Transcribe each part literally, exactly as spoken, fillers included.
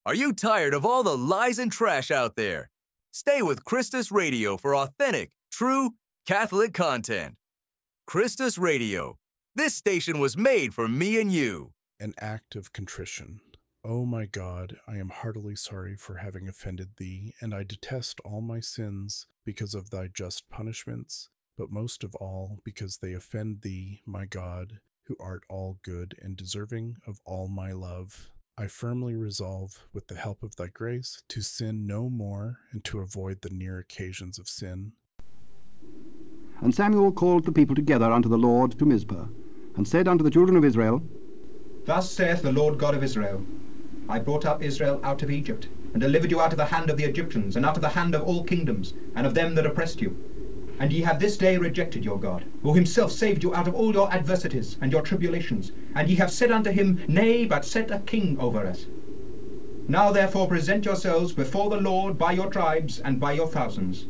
Are you tired of all the lies and trash out there? Stay with Christus Radio for authentic, true, Catholic content. Christus Radio. This station was made for me and you. An act of contrition. O my God, I am heartily sorry for having offended thee, and I detest all my sins because of thy just punishments, but most of all because they offend thee, my God, who art all good and deserving of all my love. I firmly resolve, with the help of thy grace, to sin no more and to avoid the near occasions of sin. And Samuel called the people together unto the Lord to Mizpah, and said unto the children of Israel, Thus saith the Lord God of Israel, I brought up Israel out of Egypt, and delivered you out of the hand of the Egyptians, and out of the hand of all kingdoms, and of them that oppressed you. And ye have this day rejected your God, who himself saved you out of all your adversities and your tribulations. And ye have said unto him, Nay, but set a king over us. Now therefore present yourselves before the Lord by your tribes and by your thousands.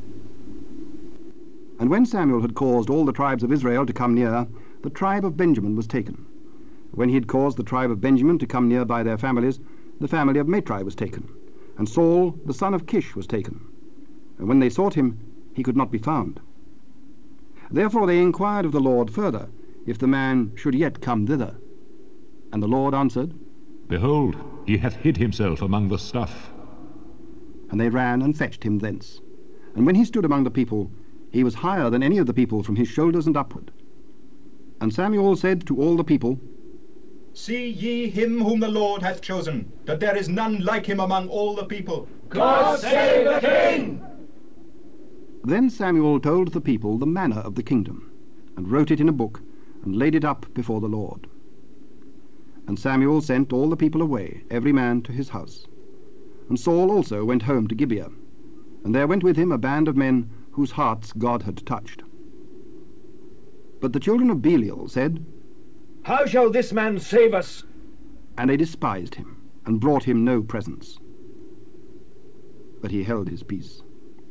And when Samuel had caused all the tribes of Israel to come near, the tribe of Benjamin was taken. When he had caused the tribe of Benjamin to come near by their families, the family of Matri was taken. And Saul, the son of Kish, was taken. And when they sought him, he could not be found. Therefore they inquired of the Lord further, if the man should yet come thither. And the Lord answered, Behold, he hath hid himself among the stuff. And they ran and fetched him thence. And when he stood among the people, he was higher than any of the people from his shoulders and upward. And Samuel said to all the people, See ye him whom the Lord hath chosen, that there is none like him among all the people. God save the King! Then Samuel told the people the manner of the kingdom, and wrote it in a book, and laid it up before the Lord. And Samuel sent all the people away, every man to his house. And Saul also went home to Gibeah, and there went with him a band of men whose hearts God had touched. But the children of Belial said, How shall this man save us? And they despised him, and brought him no presents. But he held his peace.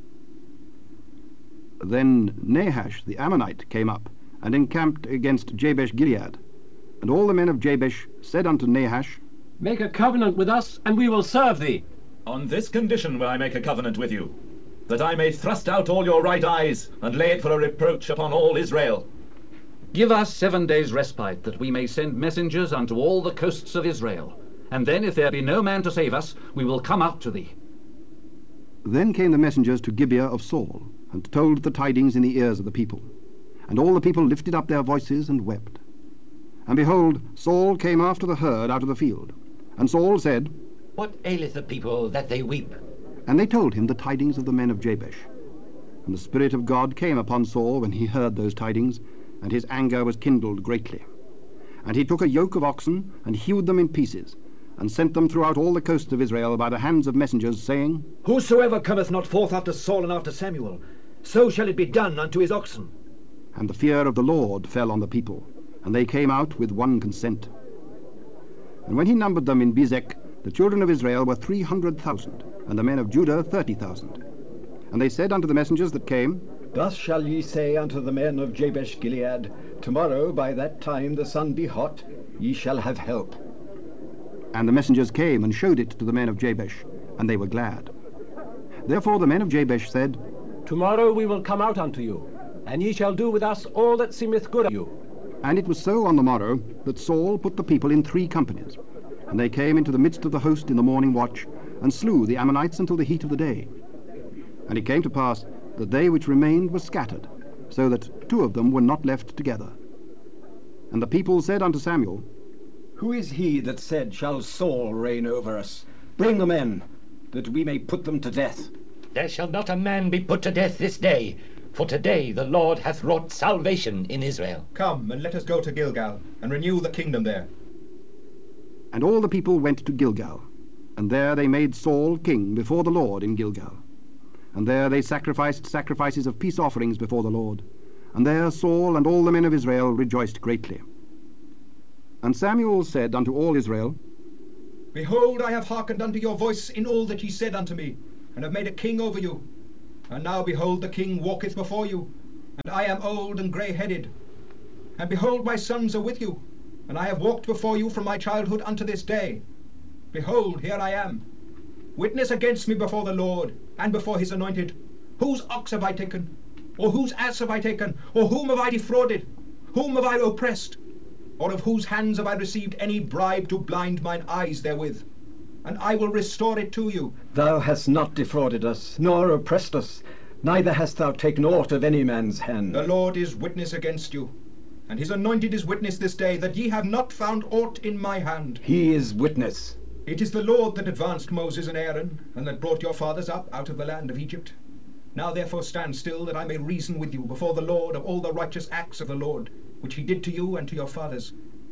Then Nahash the Ammonite came up, and encamped against Jabesh Gilead. And all the men of Jabesh said unto Nahash, Make a covenant with us, and we will serve thee. On this condition will I make a covenant with you, that I may thrust out all your right eyes, and lay it for a reproach upon all Israel. Give us seven days' respite, that we may send messengers unto all the coasts of Israel. And then, if there be no man to save us, we will come out to thee. Then came the messengers to Gibeah of Saul, and told the tidings in the ears of the people. And all the people lifted up their voices and wept. And behold, Saul came after the herd out of the field. And Saul said, What aileth the people that they weep? And they told him the tidings of the men of Jabesh. And the Spirit of God came upon Saul when he heard those tidings, and his anger was kindled greatly. And he took a yoke of oxen, and hewed them in pieces, and sent them throughout all the coasts of Israel by the hands of messengers, saying, Whosoever cometh not forth after Saul and after Samuel, so shall it be done unto his oxen. And the fear of the Lord fell on the people, and they came out with one consent. And when he numbered them in Bezek, the children of Israel were three hundred thousand, and the men of Judah thirty thousand. And they said unto the messengers that came, Thus shall ye say unto the men of Jabesh Gilead, Tomorrow by that time the sun be hot, ye shall have help. And the messengers came and showed it to the men of Jabesh, and they were glad. Therefore the men of Jabesh said, Tomorrow we will come out unto you, and ye shall do with us all that seemeth good unto you. And it was so on the morrow that Saul put the people in three companies. And they came into the midst of the host in the morning watch, and slew the Ammonites until the heat of the day. And it came to pass that they which remained were scattered, so that two of them were not left together. And the people said unto Samuel, Who is he that said, Shall Saul reign over us? Bring the men, that we may put them to death. There shall not a man be put to death this day, for today the Lord hath wrought salvation in Israel. Come, and let us go to Gilgal, and renew the kingdom there. And all the people went to Gilgal, and there they made Saul king before the Lord in Gilgal. And there they sacrificed sacrifices of peace offerings before the Lord. And there Saul and all the men of Israel rejoiced greatly. And Samuel said unto all Israel, Behold, I have hearkened unto your voice in all that ye said unto me, and have made a king over you. And now, behold, the king walketh before you, and I am old and grey-headed. And behold, my sons are with you, and I have walked before you from my childhood unto this day. Behold, here I am. witness against me before the Lord and before his anointed. Whose ox have I taken? Or whose ass have I taken? Or whom have I defrauded? Whom have I oppressed? Or of whose hands have I received any bribe to blind mine eyes therewith? And I will restore it to you. Thou hast not defrauded us, nor oppressed us, neither hast thou taken aught of any man's hand. The Lord is witness against you, and his anointed is witness this day, that ye have not found aught in my hand. He is witness. It is the Lord that advanced Moses and Aaron, and that brought your fathers up out of the land of Egypt. Now therefore stand still, that I may reason with you before the Lord of all the righteous acts of the Lord, which he did to you and to your fathers.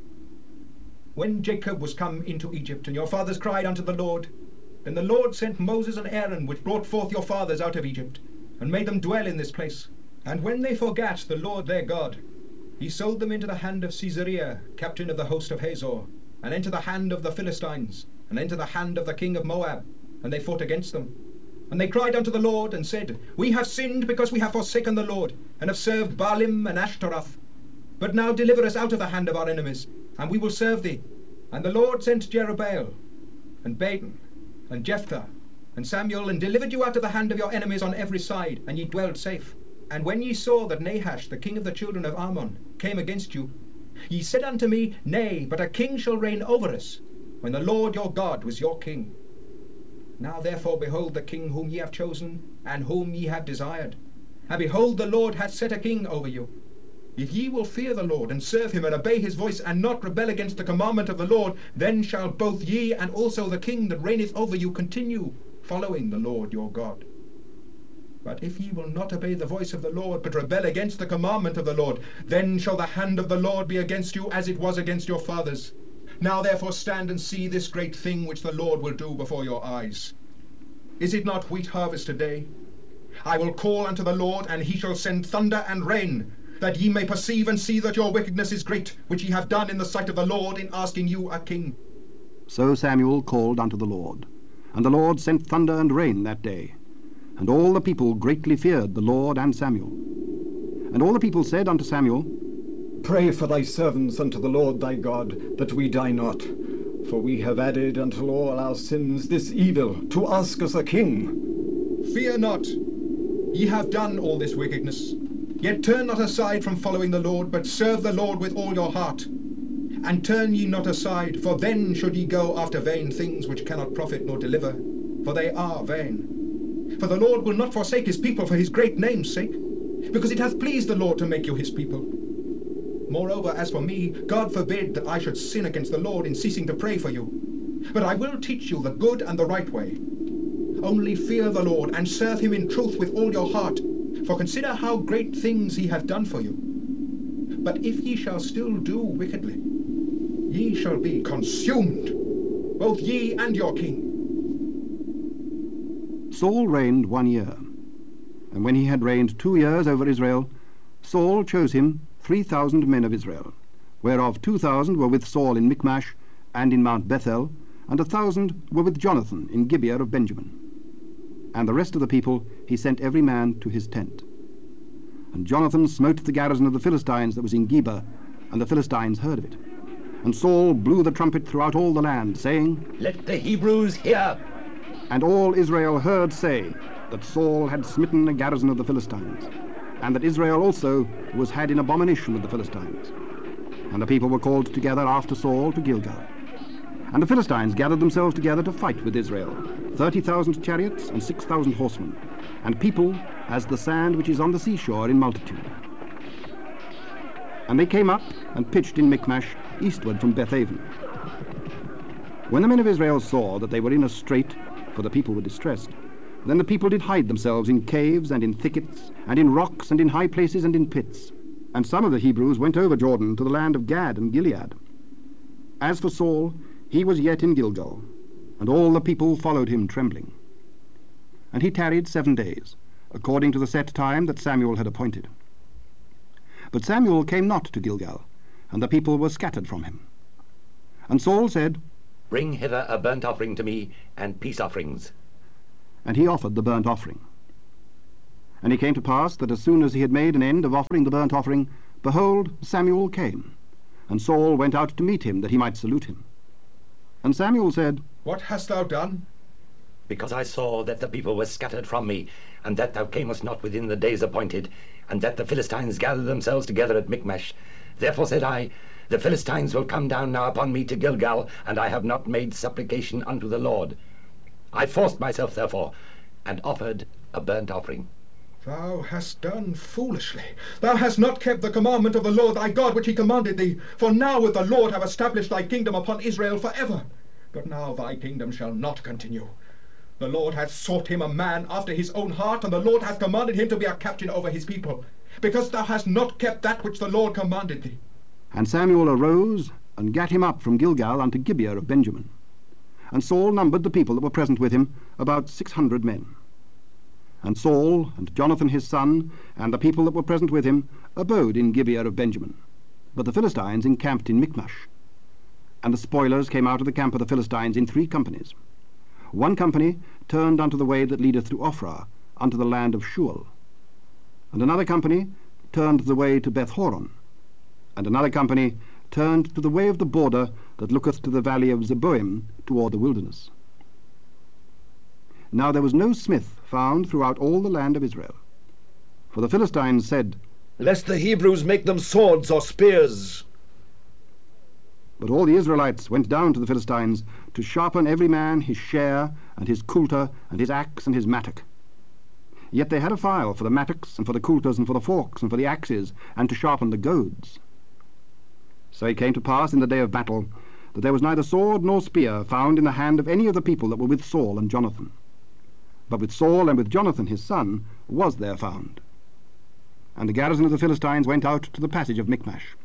When Jacob was come into Egypt, and your fathers cried unto the Lord, then the Lord sent Moses and Aaron, which brought forth your fathers out of Egypt, and made them dwell in this place. And when they forgat the Lord their God, he sold them into the hand of Caesarea, captain of the host of Hazor, and into the hand of the Philistines, and into the hand of the king of Moab, and they fought against them. And they cried unto the Lord, and said, We have sinned because we have forsaken the Lord, and have served Baalim and Ashtaroth. But now deliver us out of the hand of our enemies, and we will serve thee. And the Lord sent Jerubbaal, and Badan, and Jephthah, and Samuel, and delivered you out of the hand of your enemies on every side, and ye dwelled safe. And when ye saw that Nahash, the king of the children of Ammon, came against you, ye said unto me, Nay, but a king shall reign over us, when the Lord your God was your king. Now therefore behold the king whom ye have chosen, and whom ye have desired. And behold, the Lord hath set a king over you. If ye will fear the Lord, and serve him, and obey his voice, and not rebel against the commandment of the Lord, then shall both ye and also the king that reigneth over you continue, following the Lord your God. But if ye will not obey the voice of the Lord, but rebel against the commandment of the Lord, then shall the hand of the Lord be against you, as it was against your fathers. Now therefore stand and see this great thing which the Lord will do before your eyes. Is it not wheat harvest today? I will call unto the Lord, and he shall send thunder and rain, that ye may perceive and see that your wickedness is great, which ye have done in the sight of the Lord in asking you a king. So Samuel called unto the Lord, and the Lord sent thunder and rain that day. And all the people greatly feared the Lord and Samuel. And all the people said unto Samuel, Pray for thy servants unto the Lord thy God, that we die not. For we have added unto all our sins this evil, to ask us a king. Fear not, ye have done all this wickedness. Yet turn not aside from following the Lord, but serve the Lord with all your heart. And turn ye not aside, for then should ye go after vain things which cannot profit nor deliver, for they are vain. For the Lord will not forsake his people for his great name's sake, because it hath pleased the Lord to make you his people. Moreover, as for me, God forbid that I should sin against the Lord in ceasing to pray for you. But I will teach you the good and the right way. Only fear the Lord, and serve him in truth with all your heart. For consider how great things he hath done for you. But if ye shall still do wickedly, ye shall be consumed, both ye and your king. Saul reigned one year. And when he had reigned two years over Israel, Saul chose him three thousand men of Israel, whereof two thousand were with Saul in Michmash and in Mount Bethel, and a thousand were with Jonathan in Gibeah of Benjamin. And the rest of the people he sent every man to his tent. And Jonathan smote the garrison of the Philistines that was in Geba, and the Philistines heard of it. And Saul blew the trumpet throughout all the land, saying, Let the Hebrews hear. And all Israel heard say that Saul had smitten the garrison of the Philistines, and that Israel also was had in abomination with the Philistines. And the people were called together after Saul to Gilgal. And the Philistines gathered themselves together to fight with Israel, thirty thousand chariots and six thousand horsemen, and people as the sand which is on the seashore in multitude. And they came up and pitched in Michmash, eastward from Bethaven. When the men of Israel saw that they were in a strait, for the people were distressed, then the people did hide themselves in caves and in thickets, and in rocks and in high places and in pits. And some of the Hebrews went over Jordan to the land of Gad and Gilead. As for Saul, he was yet in Gilgal, and all the people followed him trembling. And he tarried seven days, according to the set time that Samuel had appointed. But Samuel came not to Gilgal, and the people were scattered from him. And Saul said, Bring hither a burnt offering to me, and peace offerings. And he offered the burnt offering. And it came to pass that as soon as he had made an end of offering the burnt offering, behold, Samuel came, and Saul went out to meet him, that he might salute him. And Samuel said, What hast thou done? because I saw that the people were scattered from me, and that thou camest not within the days appointed, and that the Philistines gathered themselves together at Michmash. Therefore said I, the Philistines will come down now upon me to Gilgal, and I have not made supplication unto the Lord. I forced myself, therefore, and offered a burnt offering. Thou hast done foolishly. Thou hast not kept the commandment of the Lord thy God which he commanded thee. For now would the Lord have established thy kingdom upon Israel for ever. But now thy kingdom shall not continue. The Lord hath sought him a man after his own heart, and the Lord hath commanded him to be a captain over his people, because thou hast not kept that which the Lord commanded thee. And Samuel arose, and gat him up from Gilgal unto Gibeah of Benjamin. And Saul numbered the people that were present with him, about six hundred men. And Saul, and Jonathan his son, and the people that were present with him, abode in Gibeah of Benjamin. But the Philistines encamped in Michmash. And the spoilers came out of the camp of the Philistines in three companies. One company turned unto the way that leadeth to Ophrah, unto the land of Shual. And another company turned the way to Beth-horon. And another company turned to the way of the border that looketh to the valley of Zeboim, toward the wilderness. Now there was no smith found throughout all the land of Israel. For the Philistines said, Lest the Hebrews make them swords or spears. But all the Israelites went down to the Philistines to sharpen every man his share, and his coulter, and his axe, and his mattock. Yet they had a file for the mattocks, and for the coulters, and for the forks, and for the axes, and to sharpen the goads. So it came to pass in the day of battle, that there was neither sword nor spear found in the hand of any of the people that were with Saul and Jonathan. But with Saul and with Jonathan his son was there found. And the garrison of the Philistines went out to the passage of Michmash.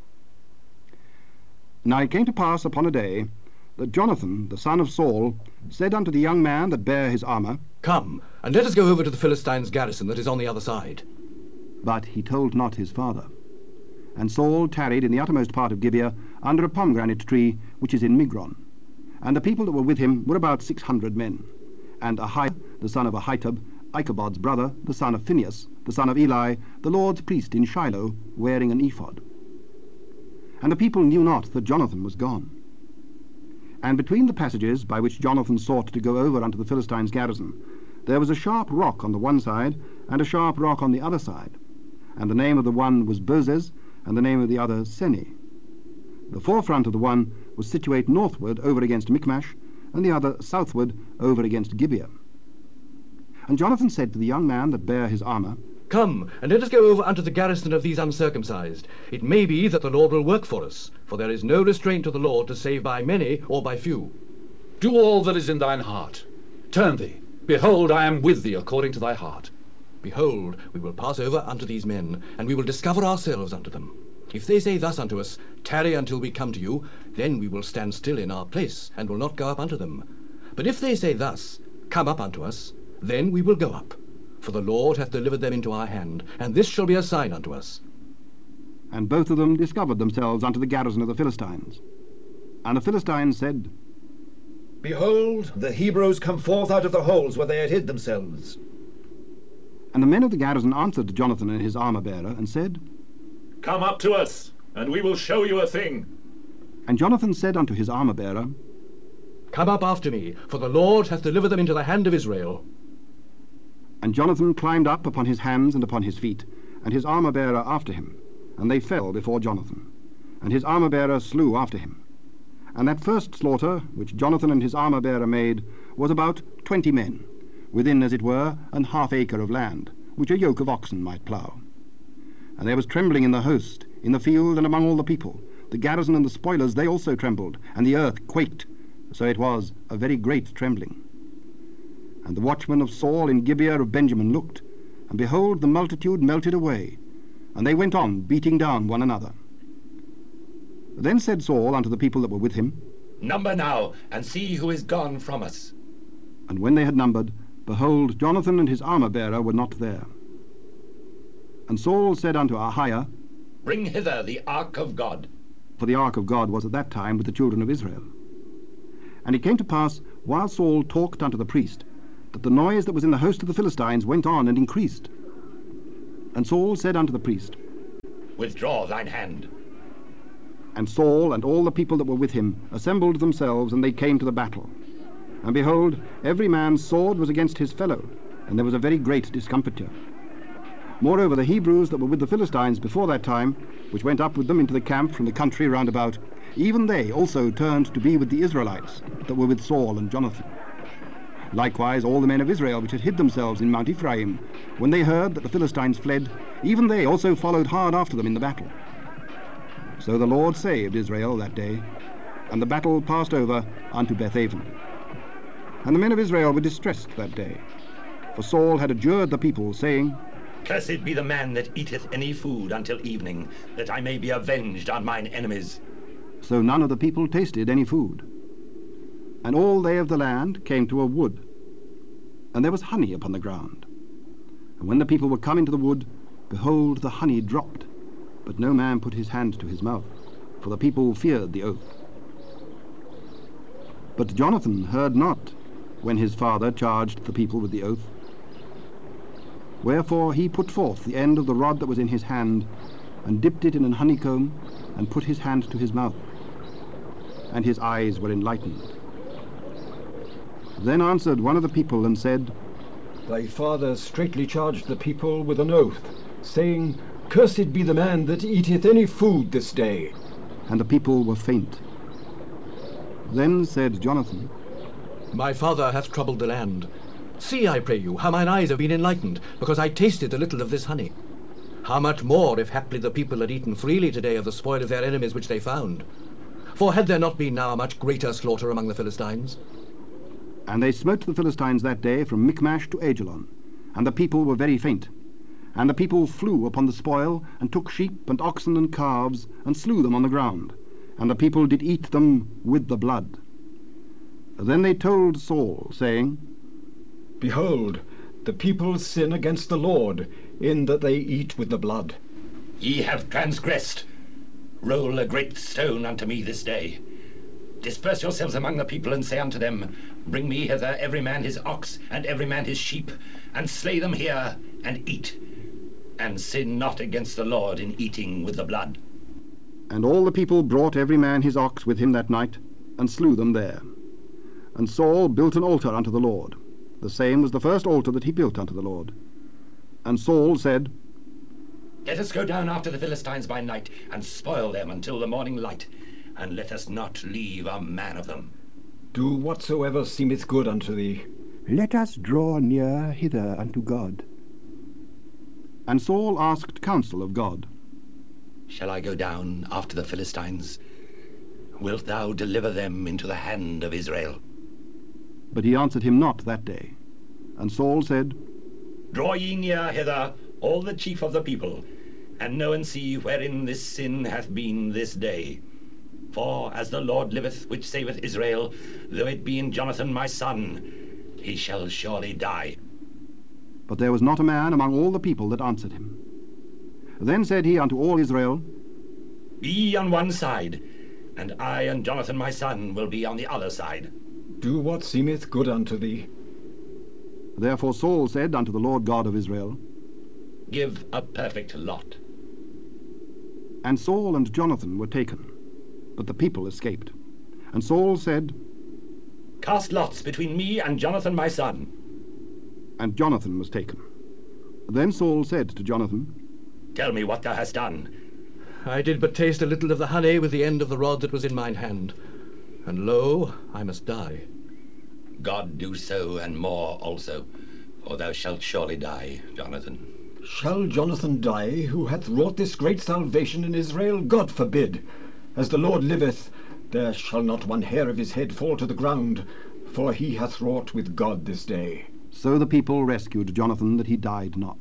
Now it came to pass upon a day that Jonathan, the son of Saul, said unto the young man that bare his armour, Come, and let us go over to the Philistines' garrison that is on the other side. But he told not his father. And Saul tarried in the uttermost part of Gibeah, under a pomegranate tree which is in Migron. And the people that were with him were about six hundred men. And Ahiah, the son of Ahitub, Ichabod's brother, the son of Phinehas, the son of Eli, the Lord's priest in Shiloh, wearing an ephod. And the people knew not that Jonathan was gone. And between the passages by which Jonathan sought to go over unto the Philistines' garrison, there was a sharp rock on the one side, and a sharp rock on the other side. And the name of the one was Bozez, and the name of the other Seni. The forefront of the one was situate northward over against Michmash, and the other southward over against Gibeah. And Jonathan said to the young man that bare his armour, Come, and let us go over unto the garrison of these uncircumcised. It may be that the Lord will work for us, for there is no restraint to the Lord to save by many or by few. Do all that is in thine heart. Turn thee. Behold, I am with thee according to thy heart. Behold, we will pass over unto these men, and we will discover ourselves unto them. If they say thus unto us, Tarry until we come to you, then we will stand still in our place, and will not go up unto them. But if they say thus, Come up unto us, then we will go up. For the Lord hath delivered them into our hand, and this shall be a sign unto us. And both of them discovered themselves unto the garrison of the Philistines. And the Philistines said, Behold, the Hebrews come forth out of the holes where they had hid themselves. And the men of the garrison answered Jonathan and his armour-bearer, and said, Come up to us, and we will show you a thing. And Jonathan said unto his armour-bearer, Come up after me, for the Lord hath delivered them into the hand of Israel. And Jonathan climbed up upon his hands and upon his feet, and his armour-bearer after him, and they fell before Jonathan. And his armour-bearer slew after him. And that first slaughter, which Jonathan and his armour-bearer made, was about twenty men, within, as it were, an half acre of land, which a yoke of oxen might plough. And there was trembling in the host, in the field and among all the people. The garrison and the spoilers, they also trembled, and the earth quaked. So it was a very great trembling. And the watchmen of Saul in Gibeah of Benjamin looked, and behold, the multitude melted away, and they went on beating down one another. Then said Saul unto the people that were with him, Number now, and see who is gone from us. And when they had numbered, behold, Jonathan and his armour-bearer were not there. And Saul said unto Ahiah, Bring hither the ark of God. For the ark of God was at that time with the children of Israel. And it came to pass, while Saul talked unto the priest, that the noise that was in the host of the Philistines went on and increased. And Saul said unto the priest, Withdraw thine hand. And Saul and all the people that were with him assembled themselves, and they came to the battle. And behold, every man's sword was against his fellow, and there was a very great discomfiture. Moreover, the Hebrews that were with the Philistines before that time, which went up with them into the camp from the country round about, even they also turned to be with the Israelites that were with Saul and Jonathan. Likewise all the men of Israel which had hid themselves in Mount Ephraim, when they heard that the Philistines fled, even they also followed hard after them in the battle. So the Lord saved Israel that day, and the battle passed over unto Bethaven. And the men of Israel were distressed that day, for Saul had adjured the people, saying, Cursed be the man that eateth any food until evening, that I may be avenged on mine enemies. So none of the people tasted any food. And all they of the land came to a wood, and there was honey upon the ground. And when the people were come into the wood, behold, the honey dropped, but no man put his hand to his mouth, for the people feared the oath. But Jonathan heard not, when his father charged the people with the oath. Wherefore he put forth the end of the rod that was in his hand, and dipped it in an honeycomb, and put his hand to his mouth, and his eyes were enlightened. Then answered one of the people and said, Thy father straitly charged the people with an oath, saying, Cursed be the man that eateth any food this day. And the people were faint. Then said Jonathan, My father hath troubled the land. See, I pray you, how mine eyes have been enlightened, because I tasted a little of this honey. How much more, if haply the people had eaten freely today of the spoil of their enemies which they found? For had there not been now a much greater slaughter among the Philistines? And they smote the Philistines that day from Michmash to Aijalon, and the people were very faint. And the people flew upon the spoil, and took sheep and oxen and calves, and slew them on the ground. And the people did eat them with the blood. Then they told Saul, saying, Behold, the people sin against the Lord, in that they eat with the blood. Ye have transgressed. Roll a great stone unto me this day. Disperse yourselves among the people, and say unto them, Bring me hither every man his ox, and every man his sheep, and slay them here, and eat. And sin not against the Lord in eating with the blood. And all the people brought every man his ox with him that night, and slew them there. And Saul built an altar unto the Lord. The same was the first altar that he built unto the Lord. And Saul said, Let us go down after the Philistines by night, and spoil them until the morning light, and let us not leave a man of them. Do whatsoever seemeth good unto thee. Let us draw near hither unto God. And Saul asked counsel of God. Shall I go down after the Philistines? Wilt thou deliver them into the hand of Israel? But he answered him not that day. And Saul said, Draw ye near hither, all the chief of the people, and know and see wherein this sin hath been this day. For as the Lord liveth, which saveth Israel, though it be in Jonathan my son, he shall surely die. But there was not a man among all the people that answered him. Then said he unto all Israel, Be ye on one side, and I and Jonathan my son will be on the other side. Do what seemeth good unto thee. Therefore Saul said unto the Lord God of Israel, Give a perfect lot. And Saul and Jonathan were taken, but the people escaped. And Saul said, Cast lots between me and Jonathan my son. And Jonathan was taken. Then Saul said to Jonathan, Tell me what thou hast done. I did but taste a little of the honey with the end of the rod that was in mine hand. And lo, I must die. God do so, and more also, for thou shalt surely die, Jonathan. Shall Jonathan die, who hath wrought this great salvation in Israel? God forbid. As the Lord liveth, there shall not one hair of his head fall to the ground, for he hath wrought with God this day. So the people rescued Jonathan, that he died not.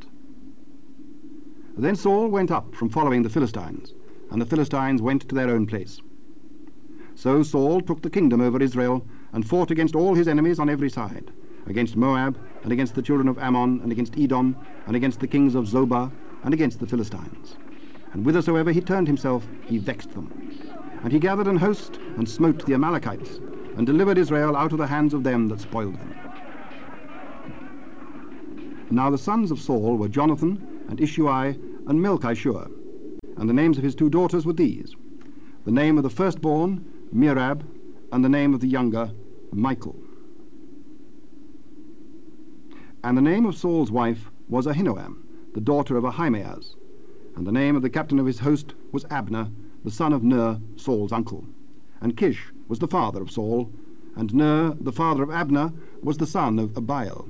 Then Saul went up from following the Philistines, and the Philistines went to their own place. So Saul took the kingdom over Israel, and fought against all his enemies on every side, against Moab, and against the children of Ammon, and against Edom, and against the kings of Zobah, and against the Philistines. And whithersoever he turned himself, he vexed them. And he gathered an host, and smote the Amalekites, and delivered Israel out of the hands of them that spoiled them. Now the sons of Saul were Jonathan, and Ishuai, and Melchishua, and the names of his two daughters were these: the name of the firstborn, Merab, and the name of the younger, Michal. And the name of Saul's wife was Ahinoam, the daughter of Ahimaaz. And the name of the captain of his host was Abner, the son of Ner, Saul's uncle. And Kish was the father of Saul, and Ner, the father of Abner, was the son of Abiel.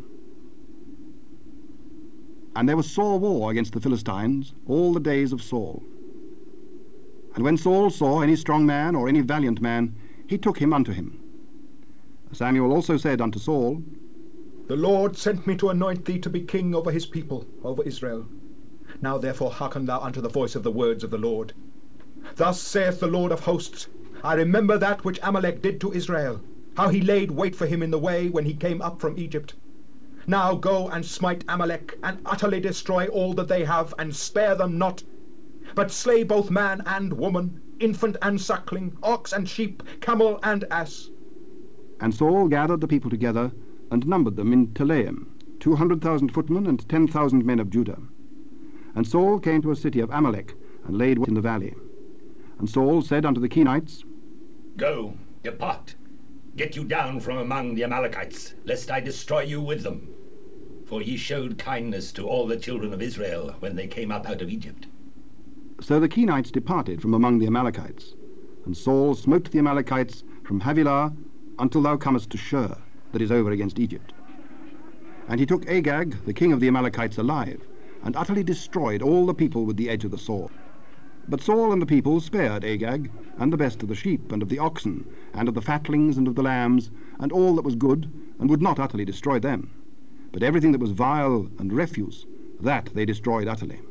And there was sore war against the Philistines all the days of Saul. And when Saul saw any strong man or any valiant man, he took him unto him. Samuel also said unto Saul, The Lord sent me to anoint thee to be king over his people, over Israel. Now therefore hearken thou unto the voice of the words of the Lord. Thus saith the Lord of hosts, I remember that which Amalek did to Israel, how he laid wait for him in the way when he came up from Egypt. Now go and smite Amalek, and utterly destroy all that they have, and spare them not. But slay both man and woman, infant and suckling, ox and sheep, camel and ass. And Saul gathered the people together, and numbered them in Telaim, two hundred thousand footmen and ten thousand men of Judah. And Saul came to a city of Amalek, and laid wait in the valley. And Saul said unto the Kenites, Go, depart, get you down from among the Amalekites, lest I destroy you with them. For ye showed kindness to all the children of Israel when they came up out of Egypt. So the Kenites departed from among the Amalekites. And Saul smote the Amalekites from Havilah until thou comest to Shur, that is over against Egypt. And he took Agag, the king of the Amalekites, alive, and utterly destroyed all the people with the edge of the sword. But Saul and the people spared Agag, and the best of the sheep, and of the oxen, and of the fatlings, and of the lambs, and all that was good, and would not utterly destroy them. But everything that was vile and refuse, that they destroyed utterly.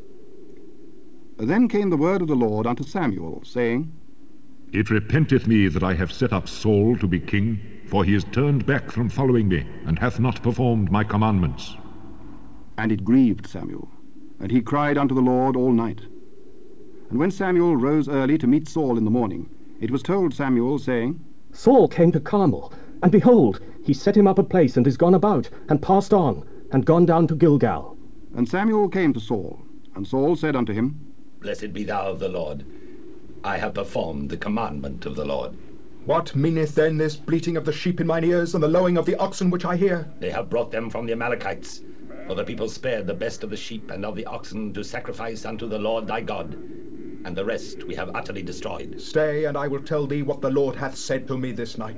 Then came the word of the Lord unto Samuel, saying, It repenteth me that I have set up Saul to be king, for he is turned back from following me, and hath not performed my commandments. And it grieved Samuel, and he cried unto the Lord all night. And when Samuel rose early to meet Saul in the morning, it was told Samuel, saying, Saul came to Carmel, and behold, he set him up a place, and is gone about, and passed on, and gone down to Gilgal. And Samuel came to Saul, and Saul said unto him, Blessed be thou of the Lord. I have performed the commandment of the Lord. What meaneth then this bleating of the sheep in mine ears, and the lowing of the oxen which I hear? They have brought them from the Amalekites, for the people spared the best of the sheep and of the oxen to sacrifice unto the Lord thy God, and the rest we have utterly destroyed. Stay, and I will tell thee what the Lord hath said to me this night.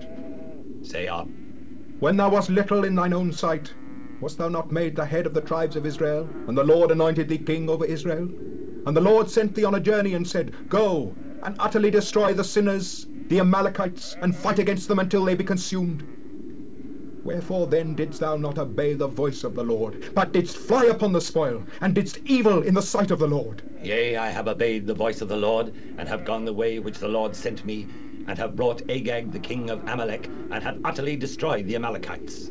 Say on. When thou wast little in thine own sight, wast thou not made the head of the tribes of Israel, and the Lord anointed thee king over Israel? And the Lord sent thee on a journey, and said, Go, and utterly destroy the sinners, the Amalekites, and fight against them until they be consumed. Wherefore then didst thou not obey the voice of the Lord, but didst fly upon the spoil, and didst evil in the sight of the Lord? Yea, I have obeyed the voice of the Lord, and have gone the way which the Lord sent me, and have brought Agag the king of Amalek, and have utterly destroyed the Amalekites.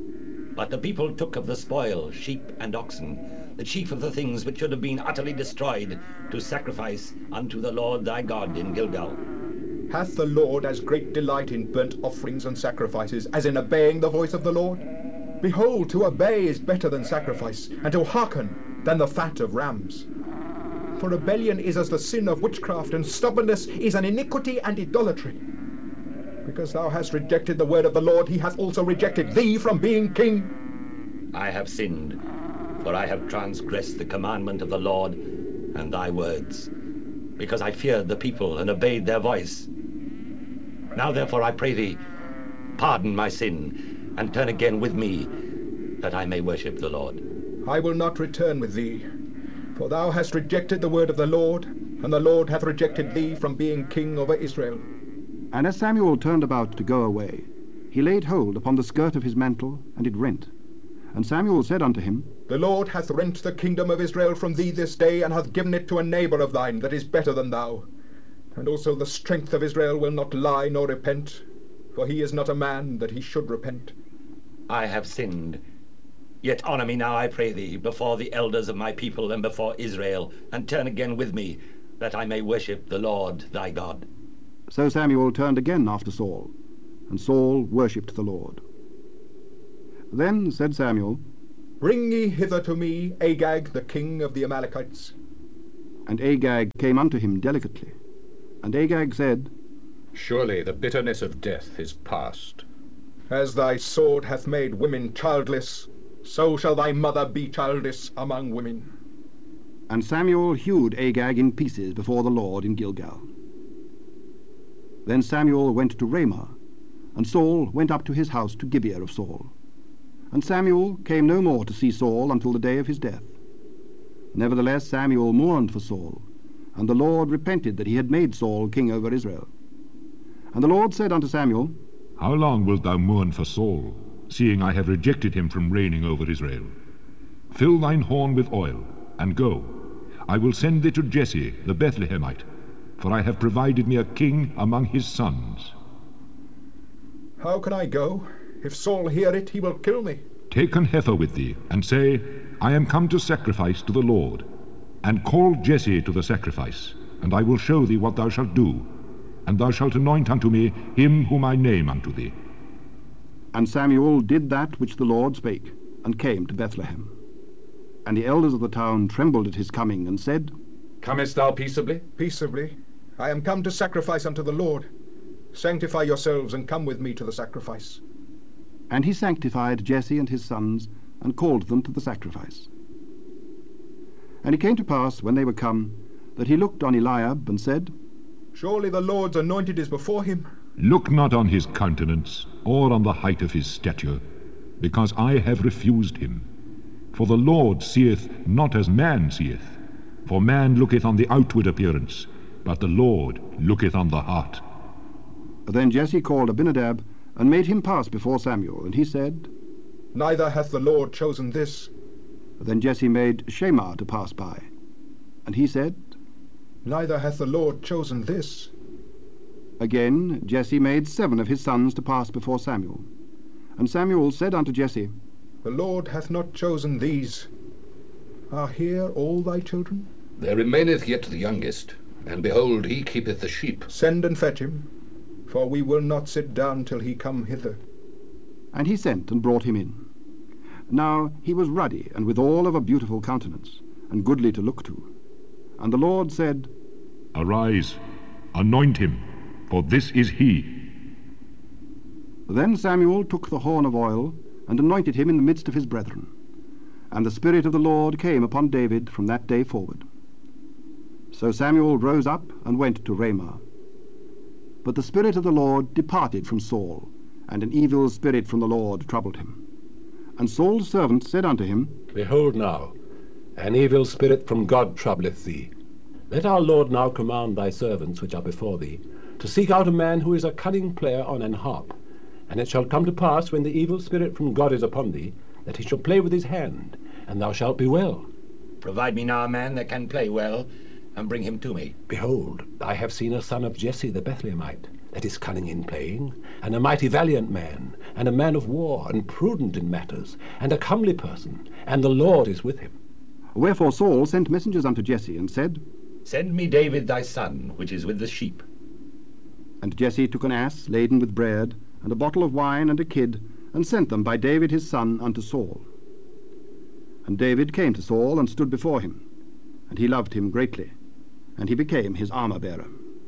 But the people took of the spoil sheep and oxen, the chief of the things which should have been utterly destroyed, to sacrifice unto the Lord thy God in Gilgal. Hath the Lord as great delight in burnt offerings and sacrifices as in obeying the voice of the Lord? Behold, to obey is better than sacrifice, and to hearken than the fat of rams. For rebellion is as the sin of witchcraft, and stubbornness is an iniquity and idolatry. Because thou hast rejected the word of the Lord, he hath also rejected thee from being king. I have sinned, for I have transgressed the commandment of the Lord and thy words, because I feared the people and obeyed their voice. Now therefore I pray thee, pardon my sin, and turn again with me, that I may worship the Lord. I will not return with thee, for thou hast rejected the word of the Lord, and the Lord hath rejected thee from being king over Israel. And as Samuel turned about to go away, he laid hold upon the skirt of his mantle, and it rent. And Samuel said unto him, The Lord hath rent the kingdom of Israel from thee this day, and hath given it to a neighbour of thine that is better than thou. And also the strength of Israel will not lie nor repent, for he is not a man that he should repent. I have sinned. Yet honour me now, I pray thee, before the elders of my people and before Israel, and turn again with me, that I may worship the Lord thy God. So Samuel turned again after Saul, and Saul worshipped the Lord. Then said Samuel, Bring ye hither to me Agag the king of the Amalekites. And Agag came unto him delicately. And Agag said, Surely the bitterness of death is past. As thy sword hath made women childless, so shall thy mother be childless among women. And Samuel hewed Agag in pieces before the Lord in Gilgal. Then Samuel went to Ramah, and Saul went up to his house to Gibeah of Saul. And Samuel came no more to see Saul until the day of his death. Nevertheless Samuel mourned for Saul, and the Lord repented that he had made Saul king over Israel. And the Lord said unto Samuel, How long wilt thou mourn for Saul, seeing I have rejected him from reigning over Israel? Fill thine horn with oil, and go. I will send thee to Jesse the Bethlehemite, for I have provided me a king among his sons. How can I go? If Saul hear it, he will kill me. Take an heifer with thee, and say, I am come to sacrifice to the Lord. And call Jesse to the sacrifice, and I will show thee what thou shalt do. And thou shalt anoint unto me him whom I name unto thee. And Samuel did that which the Lord spake, and came to Bethlehem. And the elders of the town trembled at his coming, and said, Comest thou peaceably? Peaceably. I am come to sacrifice unto the Lord. Sanctify yourselves, and come with me to the sacrifice. And he sanctified Jesse and his sons, and called them to the sacrifice. And it came to pass, when they were come, that he looked on Eliab, and said, Surely the Lord's anointed is before him. Look not on his countenance, or on the height of his stature, because I have refused him. For the Lord seeth not as man seeth, for man looketh on the outward appearance, but the Lord looketh on the heart. Then Jesse called Abinadab, and made him pass before Samuel, and he said, Neither hath the Lord chosen this. Then Jesse made Shammah to pass by, and he said, Neither hath the Lord chosen this. Again Jesse made seven of his sons to pass before Samuel. And Samuel said unto Jesse, The Lord hath not chosen these. Are here all thy children? There remaineth yet the youngest, and behold, he keepeth the sheep. Send and fetch him, for we will not sit down till he come hither. And he sent and brought him in. Now he was ruddy, and withal of a beautiful countenance, and goodly to look to. And the Lord said, Arise, anoint him, for this is he. Then Samuel took the horn of oil, and anointed him in the midst of his brethren. And the Spirit of the Lord came upon David from that day forward. So Samuel rose up and went to Ramah. But the Spirit of the Lord departed from Saul, and an evil spirit from the Lord troubled him. And Saul's servant said unto him, Behold now, an evil spirit from God troubleth thee. Let our Lord now command thy servants which are before thee, to seek out a man who is a cunning player on an harp. And it shall come to pass, when the evil spirit from God is upon thee, that he shall play with his hand, and thou shalt be well. Provide me now a man that can play well, and bring him to me. Behold, I have seen a son of Jesse the Bethlehemite, that is cunning in playing, and a mighty valiant man, and a man of war, and prudent in matters, and a comely person, and the Lord is with him. Wherefore Saul sent messengers unto Jesse, and said, Send me David thy son, which is with the sheep. And Jesse took an ass laden with bread, and a bottle of wine, and a kid, and sent them by David his son unto Saul. And David came to Saul, and stood before him, and he loved him greatly, and he became his armor-bearer.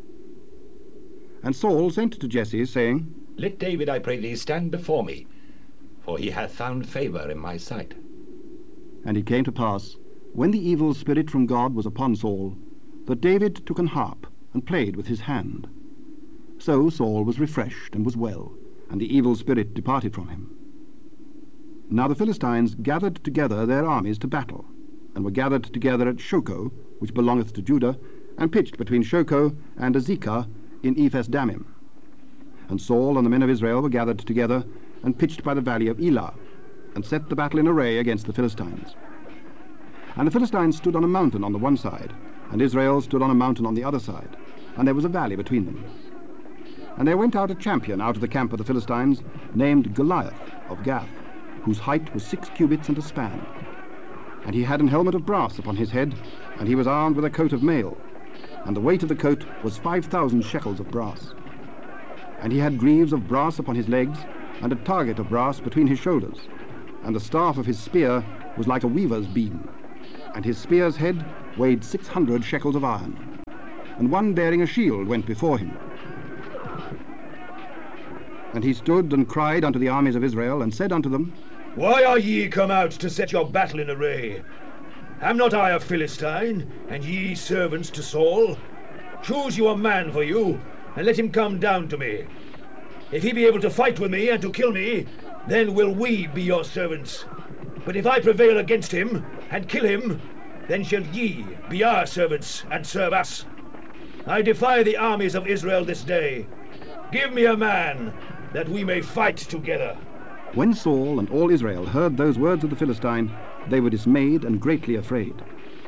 And Saul sent to Jesse, saying, Let David, I pray thee, stand before me, for he hath found favour in my sight. And it came to pass, when the evil spirit from God was upon Saul, that David took an harp, and played with his hand. So Saul was refreshed, and was well, and the evil spirit departed from him. Now the Philistines gathered together their armies to battle, and were gathered together at Shochoh, which belongeth to Judah, and pitched between Shochoh and Azekah in Ephes-dammim. And Saul and the men of Israel were gathered together, and pitched by the valley of Elah, and set the battle in array against the Philistines. And the Philistines stood on a mountain on the one side, and Israel stood on a mountain on the other side, and there was a valley between them. And there went out a champion out of the camp of the Philistines, named Goliath of Gath, whose height was six cubits and a span. And he had an helmet of brass upon his head, and he was armed with a coat of mail, and the weight of the coat was five thousand shekels of brass. And he had greaves of brass upon his legs, and a target of brass between his shoulders, and the staff of his spear was like a weaver's beam, and his spear's head weighed six hundred shekels of iron. And one bearing a shield went before him. And he stood and cried unto the armies of Israel, and said unto them, Why are ye come out to set your battle in array? Am not I a Philistine, and ye servants to Saul? Choose you a man for you, and let him come down to me. If he be able to fight with me and to kill me, then will we be your servants. But if I prevail against him, and kill him, then shall ye be our servants, and serve us. I defy the armies of Israel this day. Give me a man, that we may fight together. When Saul and all Israel heard those words of the Philistine, they were dismayed and greatly afraid.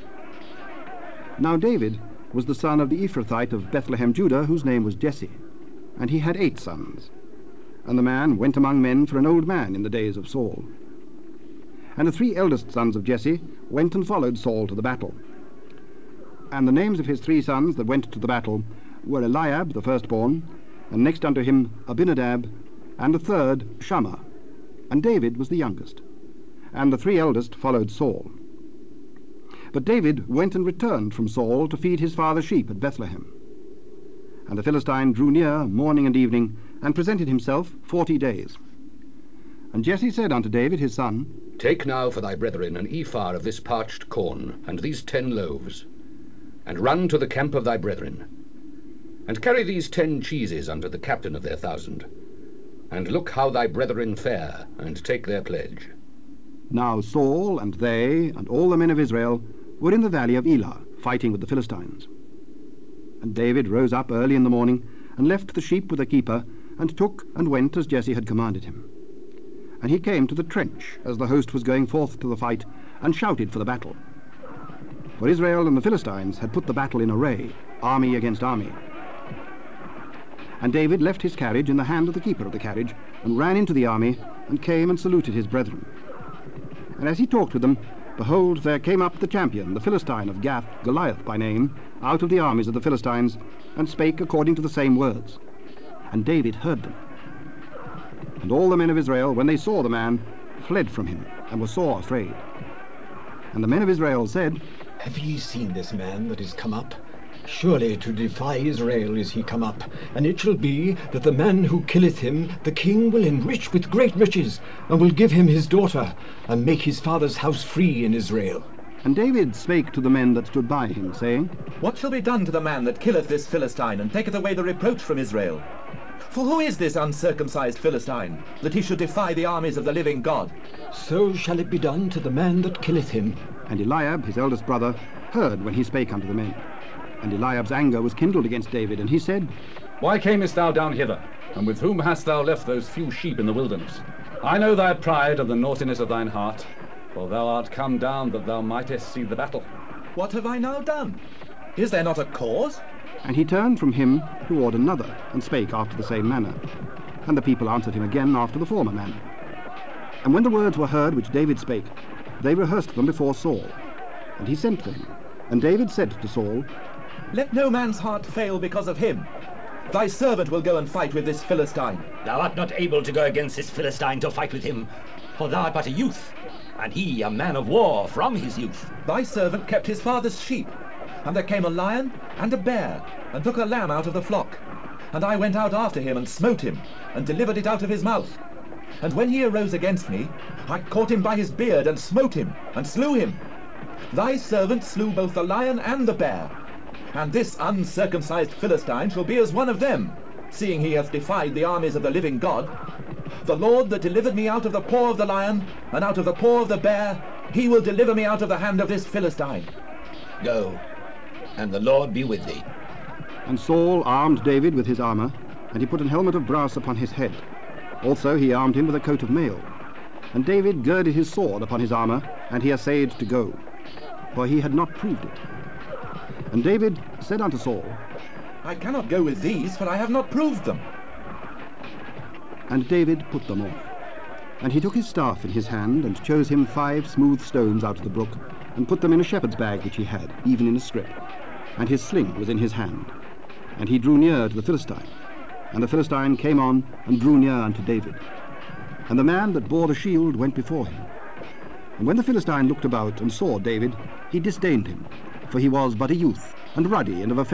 Now David was the son of the Ephrathite of Bethlehem, Judah, whose name was Jesse, and he had eight sons. And the man went among men for an old man in the days of Saul. And the three eldest sons of Jesse went and followed Saul to the battle. And the names of his three sons that went to the battle were Eliab, the firstborn, and next unto him Abinadab, and the third Shammah. And David was the youngest. And the three eldest followed Saul. But David went and returned from Saul to feed his father's sheep at Bethlehem. And the Philistine drew near morning and evening, and presented himself forty days. And Jesse said unto David his son, Take now for thy brethren an ephah of this parched corn, and these ten loaves, and run to the camp of thy brethren, and carry these ten cheeses unto the captain of their thousand, and look how thy brethren fare, and take their pledge. Now Saul and they and all the men of Israel were in the valley of Elah, fighting with the Philistines. And David rose up early in the morning, and left the sheep with the keeper, and took and went as Jesse had commanded him. And he came to the trench as the host was going forth to the fight, and shouted for the battle. For Israel and the Philistines had put the battle in array, army against army. And David left his carriage in the hand of the keeper of the carriage, and ran into the army, and came and saluted his brethren. And as he talked with them, behold, there came up the champion, the Philistine of Gath, Goliath by name, out of the armies of the Philistines, and spake according to the same words. And David heard them. And all the men of Israel, when they saw the man, fled from him, and were sore afraid. And the men of Israel said, Have ye seen this man that is come up? Surely to defy Israel is he come up, and it shall be that the man who killeth him the king will enrich with great riches, and will give him his daughter, and make his father's house free in Israel. And David spake to the men that stood by him, saying, What shall be done to the man that killeth this Philistine, and taketh away the reproach from Israel? For who is this uncircumcised Philistine, that he should defy the armies of the living God? So shall it be done to the man that killeth him. And Eliab, his eldest brother, heard when he spake unto the men. And Eliab's anger was kindled against David, and he said, Why camest thou down hither? And with whom hast thou left those few sheep in the wilderness? I know thy pride and the naughtiness of thine heart, for thou art come down that thou mightest see the battle. What have I now done? Is there not a cause? And he turned from him toward another, and spake after the same manner. And the people answered him again after the former manner. And when the words were heard which David spake, they rehearsed them before Saul. And he sent for him. And David said to Saul, Let no man's heart fail because of him. Thy servant will go and fight with this Philistine. Thou art not able to go against this Philistine to fight with him, for thou art but a youth, and he a man of war from his youth. Thy servant kept his father's sheep, and there came a lion and a bear, and took a lamb out of the flock. And I went out after him, and smote him, and delivered it out of his mouth. And when he arose against me, I caught him by his beard, and smote him, and slew him. Thy servant slew both the lion and the bear, and this uncircumcised Philistine shall be as one of them, seeing he hath defied the armies of the living God. The Lord that delivered me out of the paw of the lion, and out of the paw of the bear, he will deliver me out of the hand of this Philistine. Go, and the Lord be with thee. And Saul armed David with his armour, and he put an helmet of brass upon his head. Also he armed him with a coat of mail. And David girded his sword upon his armour, and he essayed to go, for he had not proved it. And David said unto Saul, I cannot go with these, for I have not proved them. And David put them off. And he took his staff in his hand, and chose him five smooth stones out of the brook, and put them in a shepherd's bag which he had, even in a scrip. And his sling was in his hand. And he drew near to the Philistine. And the Philistine came on, and drew near unto David. And the man that bore the shield went before him. And when the Philistine looked about and saw David, he disdained him, for he was but a youth, and ruddy, and of a